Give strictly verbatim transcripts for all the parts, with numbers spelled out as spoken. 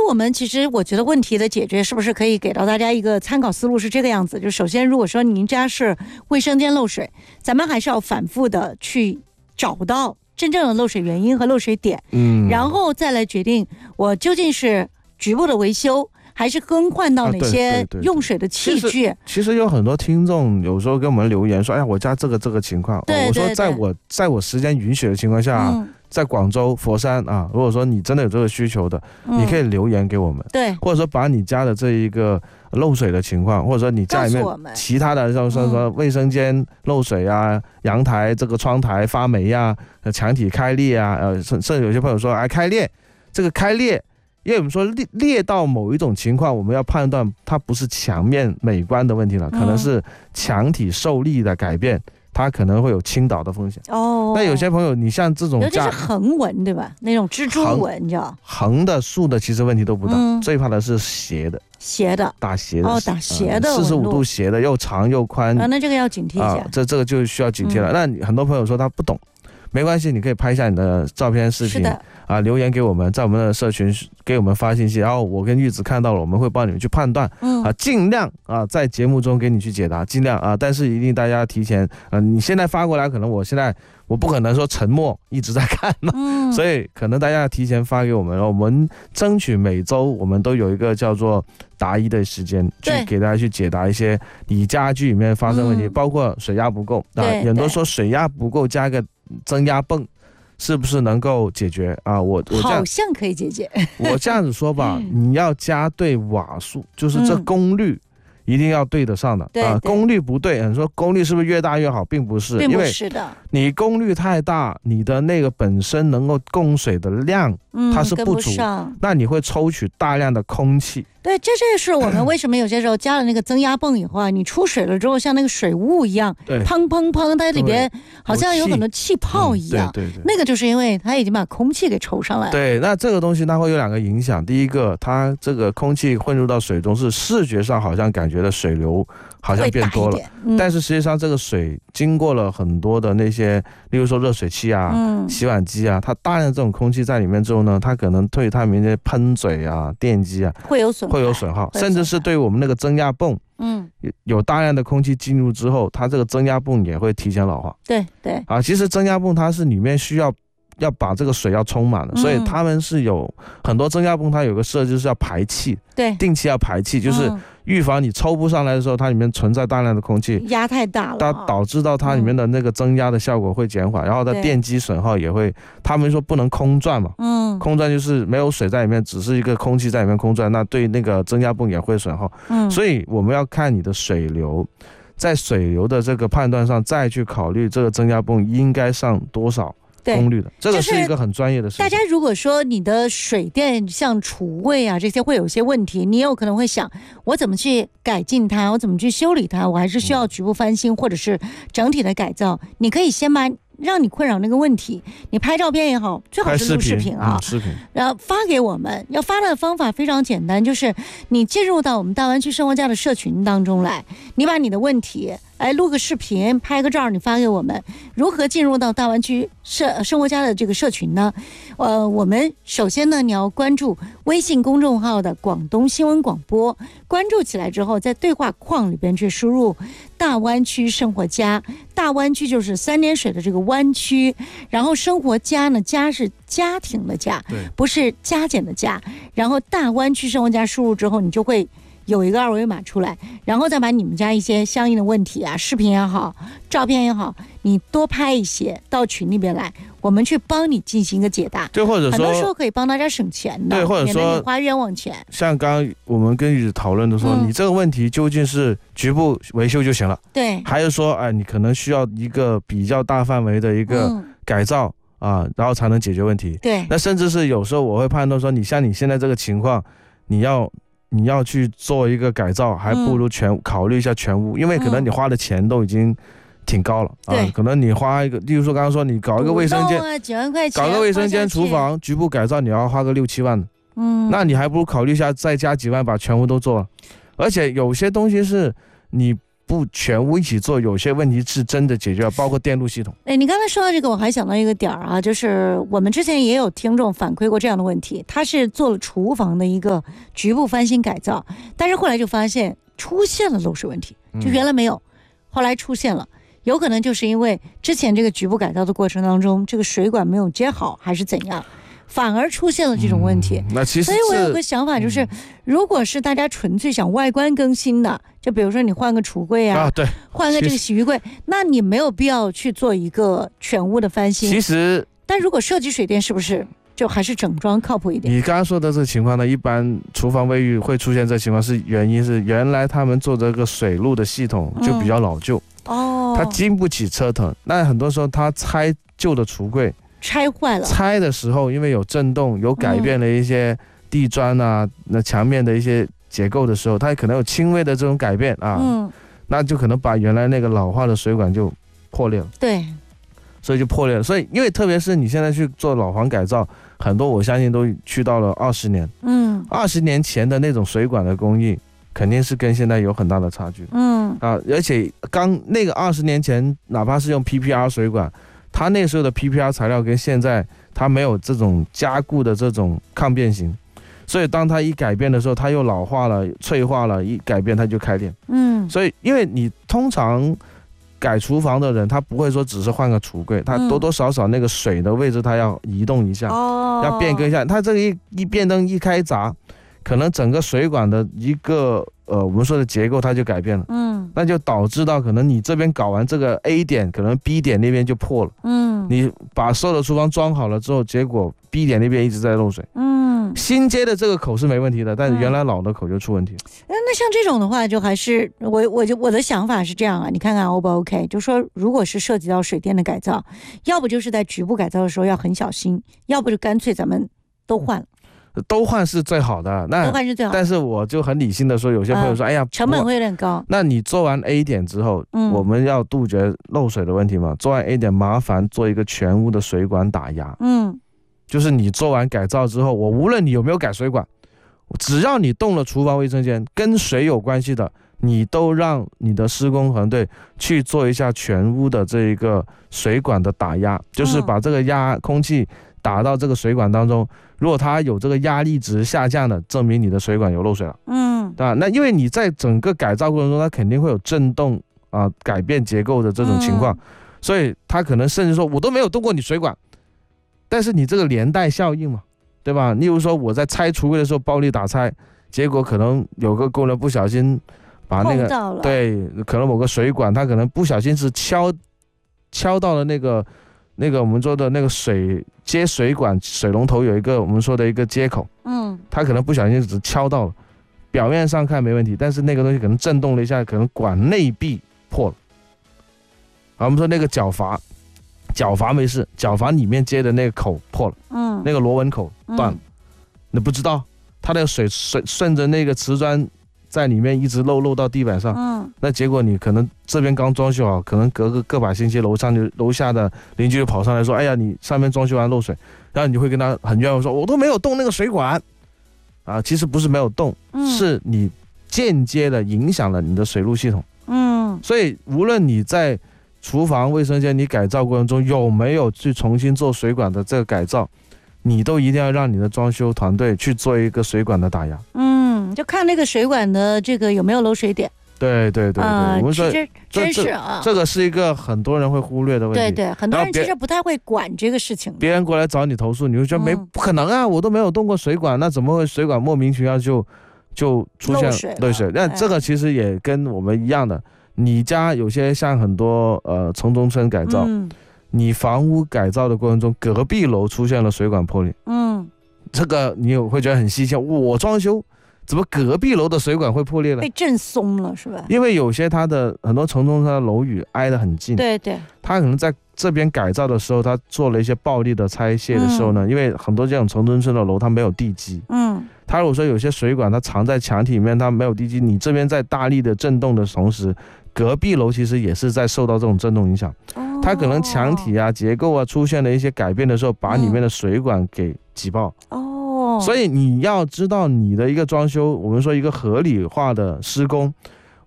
我们其实我觉得问题的解决是不是可以给到大家一个参考思路是这个样子，就首先如果说您家是卫生间漏水，咱们还是要反复的去找到真正的漏水原因和漏水点，嗯，然后再来决定我究竟是局部的维修还是更换到哪些用水的器具。 啊、其, 实其实有很多听众有时候给我们留言说，哎呀，我家这个这个情况， 对对对， 我说在我在我时间允许的情况下、嗯，在广州佛山啊，如果说你真的有这个需求的、嗯，你可以留言给我们， 对， 或者说把你家的这一个漏水的情况，或者说你家里面其他的，像说说卫生间漏水啊，阳台这个窗台发霉啊，墙体开裂啊，呃，甚甚至有些朋友说，哎，开裂，这个开裂。因为我们说 裂, 裂到某一种情况，我们要判断它不是墙面美观的问题了，可能是墙体受力的改变，它可能会有倾倒的风险。哦，那有些朋友，你像这种， 尤其是横纹，对吧？那种蜘蛛纹，你知道， 横的、竖的其实问题都不大，嗯、最怕的是斜的。 斜的， 打斜的， 哦，打斜的， 四十五度斜的，又长又宽啊，那这个要警惕一下。 啊、这这个就需要警惕了。嗯、那很多朋友说他不懂。没关系，你可以拍一下你的照片、视频啊，留言给我们，在我们的社群给我们发信息，然后我跟玉子看到了，我们会帮你们去判断，嗯啊，尽量啊在节目中给你去解答，尽量啊，但是一定大家提前啊，你现在发过来，可能我现在我不可能说沉默一直在看嘛，嗯，所以可能大家提前发给我们，然后我们争取每周我们都有一个叫做答疑的时间，去给大家去解答一些你家具里面发生问题，包括水压不够啊，很多说水压不够加个增压泵是不是能够解决啊？我我好像可以解决。 我这样子说吧，你要加对瓦数，就是这功率一定要对得上的、嗯、啊。功率不对，你说功率是不是越大越好？并不是， 并不是的。 因为你功率太大，你的那个本身能够供水的量、嗯、它是不足， 不那你会抽取大量的空气。 对，这就是我们为什么有些时候加了那个增压泵以后啊，你出水了之后像那个水雾一样，砰砰砰，它里边好像有很多气泡一样、嗯、对对对，那个就是因为它已经把空气给抽上来了。 对，那这个东西它会有两个影响，第一个，它这个空气混入到水中，是视觉上好像感觉的水流好像变多了、嗯、但是实际上这个水经过了很多的那些，例如说热水器啊、嗯、洗碗机啊，它大量这种空气在里面之后呢，它可能对它里面的喷嘴啊、电机啊会有损会有损耗，甚至是对我们那个增压泵，嗯，有大量的空气进入之后，它这个增压泵也会提前老化。 对对啊， 其实增压泵它是里面需要要把这个水要充满的、嗯，所以他们是有很多增压泵，它有个设计是要排气， 对， 定期要排气，就是预防你抽不上来的时候，它里面存在大量的空气， 压太大了， 它导致到它里面的那个增压的效果会减缓，嗯、然后它电机损耗也会，他们说不能空转嘛，嗯，空转就是没有水在里面，只是一个空气在里面空转，那对那个增压泵也会损耗，嗯，所以我们要看你的水流。在水流的这个判断上，再去考虑这个增压泵应该上多少功率的，这个是一个很专业的事情。 大家如果说你的水电像厨卫啊这些会有一些问题，你有可能会想，我怎么去改进它，我怎么去修理它，我还是需要局部翻新、嗯、或者是整体的改造。你可以先把让你困扰那个问题，你拍照片也好，最好是录视频啊， 视频， 然后发给我们。要发的方法非常简单，就是你进入到我们大湾区生活家的社群当中来，你把你的问题来录个视频，拍个照，你发给我们。如何进入到大湾区社生活家的这个社群呢？呃，我们首先呢，你要关注微信公众号的广东新闻广播，关注起来之后，在对话框里边去输入大湾区生活家，大湾区就是三点水的这个湾区，然后生活家呢，家是家庭的家，不是加减的加，然后大湾区生活家输入之后，你就会有一个二维码出来，然后再把你们家一些相应的问题啊，视频也好，照片也好，你多拍一些到群里边来，我们去帮你进行一个解答。 对，或者说很多时候可以帮大家省钱的， 对，或者说你花冤枉钱。 像刚刚我们跟玉子讨论的说、嗯，你这个问题究竟是局部维修就行了， 对， 还是说，哎，你可能需要一个比较大范围的一个改造、嗯、啊，然后才能解决问题。 对， 那甚至是有时候我会判断说，你像你现在这个情况，你要。你要去做一个改造，还不如全、嗯、考虑一下全屋，因为可能你花的钱都已经挺高了、嗯、啊。可能你花一个，例如说刚刚说你搞一个卫生间， 啊、几万块钱， 搞个卫生间、厨房局部改造，你要花个六七万的，嗯，那你还不如考虑一下再加几万把全屋都做了。而且有些东西是你不全屋一起做，有些问题是真的解决了，包括电路系统。 哎，你刚才说到这个，我还想到一个点儿啊，就是我们之前也有听众反馈过这样的问题，他是做了厨房的一个局部翻新改造，但是后来就发现出现了漏水问题，就原来没有，嗯、后来出现了。有可能就是因为之前这个局部改造的过程当中，这个水管没有接好，还是怎样，反而出现了这种问题。 嗯、那其实， 所以我有个想法，就是、嗯、如果是大家纯粹想外观更新的，就比如说你换个橱柜啊， 啊对， 换个这个洗浴柜，那你没有必要去做一个全屋的翻新。 其实， 但如果设计水电，是不是就还是整装靠谱一点？ 你刚刚说的这个情况呢，一般厨房卫浴会出现这个情况，是原因是原来他们做这个水路的系统就比较老旧。嗯哦， 它经不起折腾，那很多时候它拆旧的橱柜， 拆坏了。 拆的时候，因为有震动，有改变了一些地砖啊、嗯、那墙面的一些结构的时候，它可能有轻微的这种改变啊，嗯，那就可能把原来那个老化的水管就破裂了。 对， 所以就破裂了。所以因为特别是你现在去做老房改造，很多我相信都去到了二十年，嗯，二十年前的那种水管的工艺。肯定是跟现在有很大的差距，嗯啊，而且刚那个二十年前，哪怕是用 P P R 水管，它那时候的 P P R 材料跟现在它没有这种加固的这种抗变形，所以当它一改变的时候，它又老化了、脆化了，一改变它就开裂，嗯，所以因为你通常改厨房的人，他不会说只是换个橱柜，他多多少少那个水的位置他要移动一下，哦，要变更一下，他这个一一变灯一开闸。可能整个水管的一个呃我们说的结构它就改变了，嗯，那就导致到可能你这边搞完这个 A 点，可能 B 点那边就破了，嗯，你把所有的厨房装好了之后，结果 B 点那边一直在漏水，嗯，新接的这个口是没问题的，但是原来老的口就出问题。 嗯、那像这种的话，就还是我我就我的想法是这样啊，你看看 O 不 OK？ 就说如果是涉及到水电的改造，要不就是在局部改造的时候要很小心，要不就干脆咱们都换了。 都换是最好的，那都换是最好的。 但是我就很理性的说，有些朋友说，呃、哎呀， 成本会有点高。 那你做完 A 点之后，嗯，我们要杜绝漏水的问题嘛？做完 A 点，麻烦做一个全屋的水管打压。嗯，就是你做完改造之后，我无论你有没有改水管，只要你动了厨房卫生间跟水有关系的，你都让你的施工团队去做一下全屋的这一个水管的打压，就是把这个压空气打到这个水管当中。如果它有这个压力值下降的，证明你的水管有漏水了，嗯，对吧？那因为你在整个改造过程中，它肯定会有震动啊、呃、改变结构的这种情况，嗯、所以它可能甚至说我都没有动过你水管，但是你这个连带效应嘛，对吧？例如说我在拆橱柜的时候暴力打拆，结果可能有个工人不小心把那个对，可能某个水管他可能不小心是敲敲到了那个。那个我们说的那个水接水管水龙头有一个我们说的一个接口，嗯，他可能不小心只敲到了，表面上看没问题，但是那个东西可能震动了一下，可能管内壁破了。啊，我们说那个角阀，角阀没事，角阀里面接的那个口破了，嗯，那个螺纹口断了，嗯、你不知道，它那个水顺顺着那个瓷砖。在里面一直漏漏到地板上，嗯，那结果你可能这边刚装修好，可能隔个个把星期，楼上就楼下的邻居就跑上来说，哎呀，你上面装修完漏水，然后你会跟他很冤枉说，我都没有动那个水管，啊，其实不是没有动，嗯、是你间接的影响了你的水路系统，嗯，所以无论你在厨房卫生间你改造过程中有没有去重新做水管的这个改造，你都一定要让你的装修团队去做一个水管的打压，嗯。 就看那个水管的这个有没有漏水点。 对对对对，呃、我们说这真是啊， 这个是一个很多人会忽略的问题。 对对，很多人其实不太会管这个事情。 别人过来找你投诉，你会觉得没、嗯、不可能啊，我都没有动过水管，那怎么会水管莫名其妙就就出现漏水？那这个其实也跟我们一样的，你家有些像很多呃城中村改造，嗯、你房屋改造的过程中，隔壁楼出现了水管破裂，嗯，这个你会觉得很蹊跷，我装修。怎么隔壁楼的水管会破裂了？ 被震松了是吧？ 因为有些它的很多城中村的楼宇挨得很近， 对对， 它可能在这边改造的时候，它做了一些暴力的拆卸的时候呢，嗯、因为很多这种城中村的楼它没有地基，嗯，它如果说有些水管它藏在墙体里面，它没有地基，你这边在大力的震动的同时，隔壁楼其实也是在受到这种震动影响，哦、它可能墙体啊结构啊出现了一些改变的时候，把里面的水管给挤爆，哦。所以你要知道你的一个装修，我们说一个合理化的施工，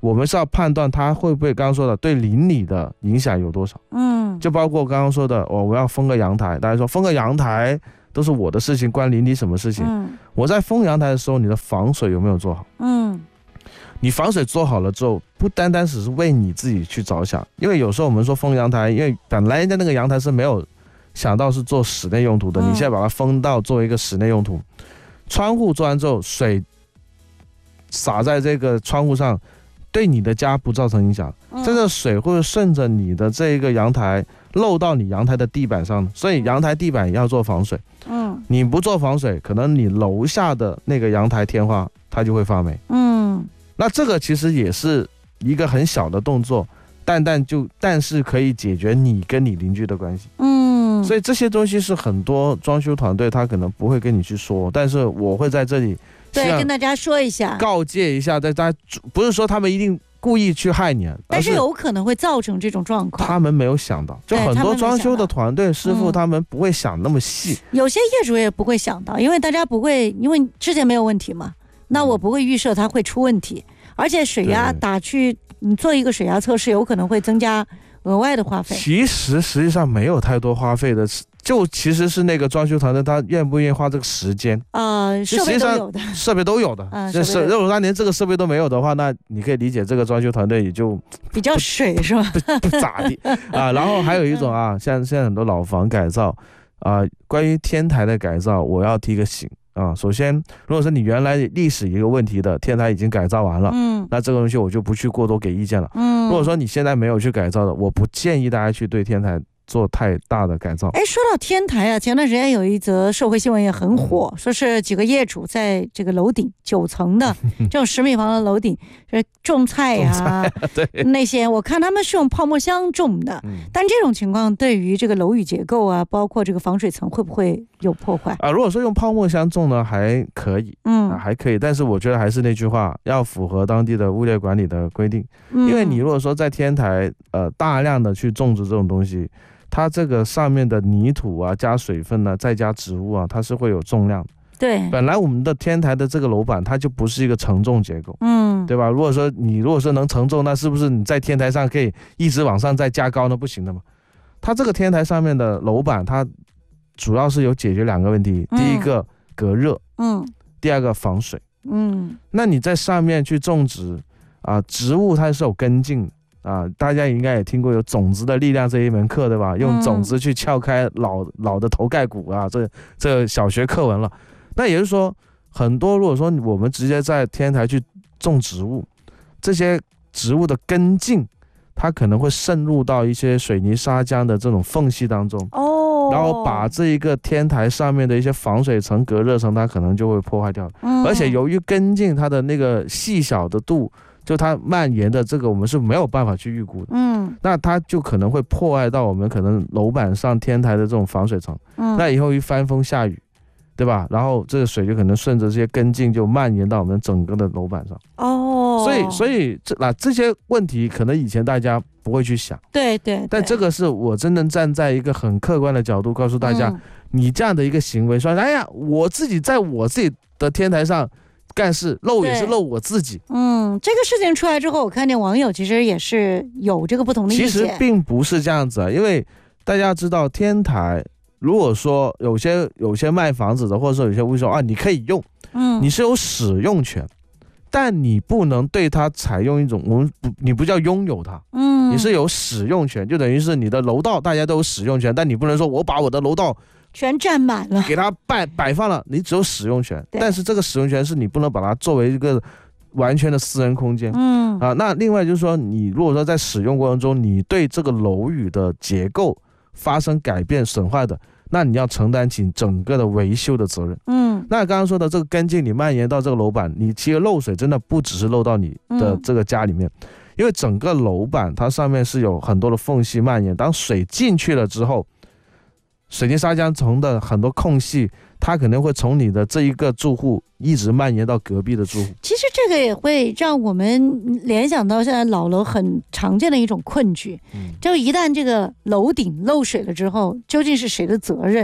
我们是要判断它会不会刚刚说的对邻里的影响有多少。 嗯， 就包括刚刚说的，哦，我要封个阳台，大家说封个阳台都是我的事情，关邻里什么事情？嗯，我在封阳台的时候，你的防水有没有做好？嗯，你防水做好了之后，不单单只是为你自己去着想，因为有时候我们说封阳台，因为本来人家那个阳台是没有想到是做室内用途的，嗯，你现在把它封到作为一个室内用途，窗户做完之后，水洒在这个窗户上，对你的家不造成影响，嗯，这个水会顺着你的这个阳台漏到你阳台的地板上，所以阳台地板也要做防水。嗯，你不做防水，可能你楼下的那个阳台天花它就会发霉。嗯，那这个其实也是一个很小的动作，但但就但是可以解决你跟你邻居的关系。嗯，所以这些东西是很多装修团队他可能不会跟你去说，但是我会在这里对跟大家说一下， 告诫一下，大家不是说他们一定故意去害你， 但是有可能会造成这种状况。 他们没有想到，就很多装修的团队师傅他们不会想那么细， 嗯，有些业主也不会想到，因为大家不会，因为之前没有问题嘛，那我不会预设它会出问题，而且水压打去，你做一个水压测试，有可能会增加额外的花费。 其实实际上没有太多花费的，就其实是那个装修团队他愿不愿意花这个时间啊，呃， 设备都有的， 设备都有的。嗯，就是如果他连这个设备都没有的话，那你可以理解这个装修团队也就比较水是吧？ 不, 不咋地啊。然后还有一种啊，像现在很多老房改造啊，关于天台的改造，我要提个醒啊。首先，如果是你原来历史一个问题的天台已经改造完了，嗯，那这个东西我就不去过多给意见了。嗯，如果说你现在没有去改造的，我不建议大家去对天台做太大的改造。 哎，说到天台啊，前段时间有一则社会新闻也很火，说是几个业主在这个楼顶九层的这种十米房的楼顶是种菜呀，啊，对，那些我看他们是用泡沫箱种的，嗯，但这种情况对于这个楼宇结构啊，包括这个防水层会不会有破坏啊？如果说用泡沫箱种呢，还可以，嗯，啊，还可以，但是我觉得还是那句话，要符合当地的物业管理的规定，嗯，因为你如果说在天台呃大量的去种植这种东西，它这个上面的泥土啊，加水分啊，再加植物啊，它是会有重量的。 对， 本来我们的天台的这个楼板它就不是一个承重结构，嗯，对吧？如果说你如果说能承重，那是不是你在天台上可以一直往上再加高呢？不行的嘛。它这个天台上面的楼板，它主要是有解决两个问题，嗯，第一个隔热，嗯，第二个防水，嗯。那你在上面去种植啊，植物它是有根茎的。啊，大家应该也听过有种子的力量这一门课，对吧？用种子去撬开老老的头盖骨啊，这这小学课文了。那也就是说，很多如果说我们直接在天台去种植物，这些植物的根茎，它可能会渗入到一些水泥砂浆的这种缝隙当中，哦，然后把这一个天台上面的一些防水层、隔热层，它可能就会破坏掉。嗯，而且由于根茎它的那个细小的度，就它蔓延的这个我们是没有办法去预估的，嗯，那它就可能会破坏到我们可能楼板上天台的这种防水层，嗯，那以后一翻风下雨，对吧？然后这个水就可能顺着这些根茎就蔓延到我们整个的楼板上，哦，所以所以这那这些问题可能以前大家不会去想， 对 对, 对， 但这个是我真正站在一个很客观的角度告诉大家，嗯，你这样的一个行为说，哎呀，我自己在我自己的天台上干事漏也是漏我自己。 嗯，这个事情出来之后，我看见网友其实也是有这个不同的意见。 其实并不是这样子啊，因为大家知道天台，如果说有些有些卖房子的，或者说有些物业说啊，你可以用，嗯，你是有使用权，但你不能对它采用一种我们不你不叫拥有它，嗯，你是有使用权，就等于是你的楼道大家都有使用权，但你不能说我把我的楼道全占满了， 给它摆摆放了，你只有使用权，但是这个使用权是你不能把它作为一个完全的私人空间，嗯啊，那另外就是说，你如果说在使用过程中，你对这个楼宇的结构发生改变损坏的，那你要承担起整个的维修的责任，嗯，那刚刚说的这个根茎你蔓延到这个楼板，你其实漏水真的不只是漏到你的这个家里面，嗯，因为整个楼板它上面是有很多的缝隙蔓延，当水进去了之后，水泥砂浆层的很多空隙，它可能会从你的这一个住户一直蔓延到隔壁的住户。 其实这个也会让我们联想到现在老楼很常见的一种困局，嗯，就一旦这个楼顶漏水了之后，究竟是谁的责任？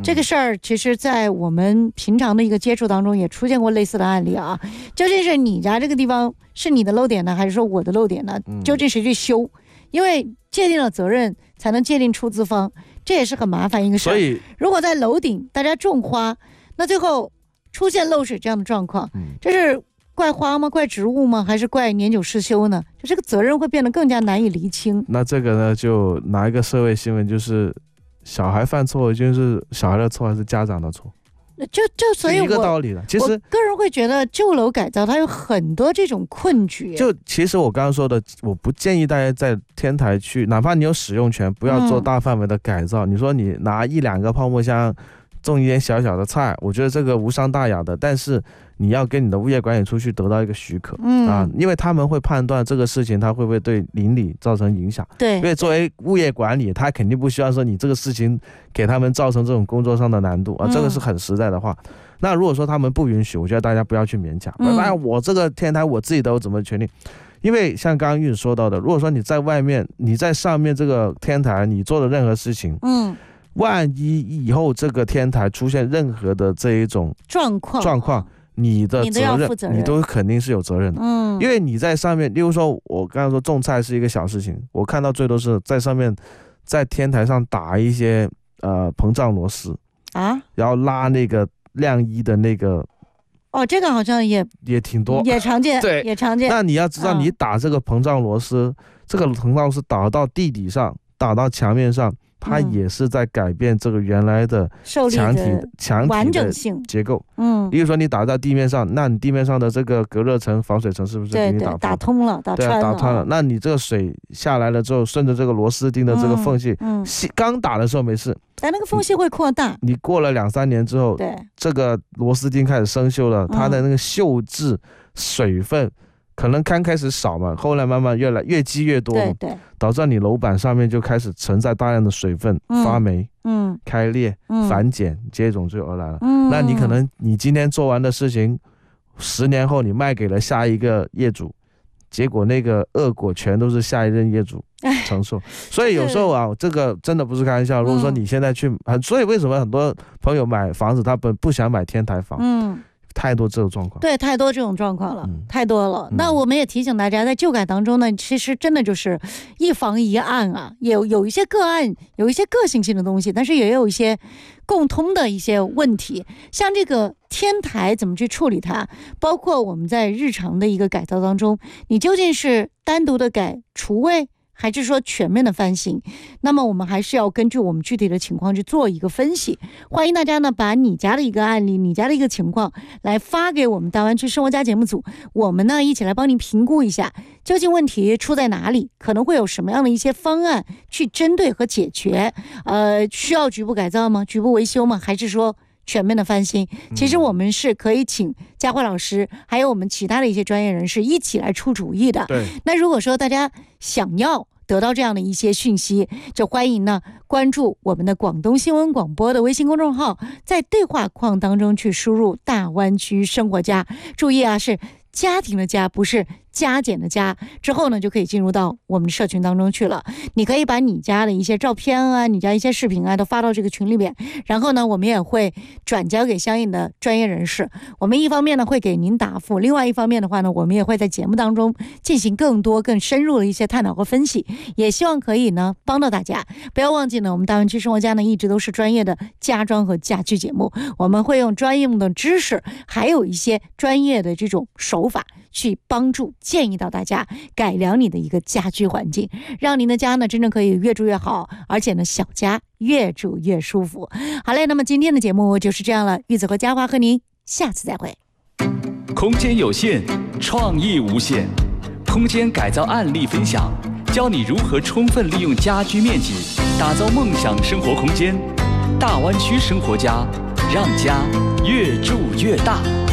这个事儿其实在我们平常的一个接触当中也出现过类似的案例啊。究竟是你家这个地方是你的漏点呢，还是说我的漏点呢？究竟谁去修？因为界定了责任才能界定出资方，这也是很麻烦一个事儿。 所以如果在楼顶大家种花，那最后出现漏水这样的状况，这是怪花吗？怪植物吗？还是怪年久失修呢？就这个责任会变得更加难以厘清。 那这个呢，就拿一个社会新闻，就是小孩犯错，就是小孩的错还是家长的错？ 就就所以我一个道理了。其实我个人会觉得旧楼改造它有很多这种困局。 就其实我刚刚说的，我不建议大家在天台去，哪怕你有使用权，不要做大范围的改造。嗯、你说你拿一两个泡沫箱种一点小小的菜，我觉得这个无伤大雅的，但是你要跟你的物业管理处去得到一个许可，嗯啊，因为他们会判断这个事情它会不会对邻里造成影响。 对， 因为作为物业管理，他肯定不希望说你这个事情给他们造成这种工作上的难度啊，这个是很实在的话。嗯、那如果说他们不允许，我觉得大家不要去勉强。嗯、哎，我这个天台我自己都有怎么权利？因为像刚刚玉子说到的，如果说你在外面，你在上面这个天台，你做的任何事情，嗯。万一以后这个天台出现任何的这一种状况，状况，你的责任，你, 你都肯定是有责任的。嗯，因为你在上面，例如说，我刚才说种菜是一个小事情，我看到最多是在上面，在天台上打一些呃膨胀螺丝啊，然后拉那个晾衣的那个。 哦，这个好像也也挺多， 也常见， 对， 也常见。 那你要知道，你打这个膨胀螺丝，嗯、这个膨胀螺丝打到地底上，打到墙面上。它也是在改变这个原来的墙体的墙体的结构。嗯，比如说你打在地面上，那你地面上的这个隔热层、防水层是不是给你打破？ 对对，打通了，打穿了。 对，打穿了。那你这个水下来了之后，顺着这个螺丝钉的这个缝隙，嗯，嗯刚打的时候没事， 但那个缝隙会扩大。 你过了两三年之后，对，这个螺丝钉开始生锈了，它的那个锈质、水分。可能刚开始少嘛，后来慢慢越来越积越多，对对，导致你楼板上面就开始存在大量的水分，嗯、发霉、嗯、开裂、嗯、反碱接踵就而来了。嗯，那你可能你今天做完的事情，十年后你卖给了下一个业主，结果那个恶果全都是下一任业主承受。所以有时候啊，这个真的不是开玩笑。如果说你现在去，所以为什么很多朋友买房子他本不想买天台房？嗯。太多这种状况， 对，太多这种状况了，嗯、太多了。嗯、那我们也提醒大家，在旧改当中呢，其实真的就是一房一案啊，有有一些个案，有一些个性性的东西，但是也有一些共通的一些问题。像这个天台怎么去处理它，包括我们在日常的一个改造当中，你究竟是单独的改厨卫，还是说全面的翻新？那么我们还是要根据我们具体的情况去做一个分析。欢迎大家呢把你家的一个案例、你家的一个情况来发给我们大湾区生活家节目组，我们呢一起来帮您评估一下，究竟问题出在哪里，可能会有什么样的一些方案去针对和解决。呃，需要局部改造吗？局部维修吗？还是说全面的翻新？其实我们是可以请佳慧老师还有我们其他的一些专业人士一起来出主意的。 对， 那如果说大家想要得到这样的一些讯息，就欢迎呢关注我们的广东新闻广播的微信公众号，在对话框当中去输入大湾区生活家，注意啊，是家庭的家，不是加减的加，之后呢就可以进入到我们的社群当中去了。你可以把你家的一些照片啊，你家一些视频啊都发到这个群里边，然后呢我们也会转交给相应的专业人士。我们一方面呢会给您答复，另外一方面的话呢，我们也会在节目当中进行更多更深入的一些探讨和分析，也希望可以呢帮到大家。不要忘记呢，我们大湾区生活家呢一直都是专业的家装和家居节目，我们会用专用的知识，还有一些专业的这种手法去帮助建议到大家改良你的一个家居环境，让您的家呢真正可以越住越好，而且呢小家越住越舒服。好嘞，那么今天的节目就是这样了，玉子和嘉华和您下次再会。 空间有限，创意无限，空间改造案例分享，教你如何充分利用家居面积，打造梦想生活空间。大湾区生活家，让家越住越大。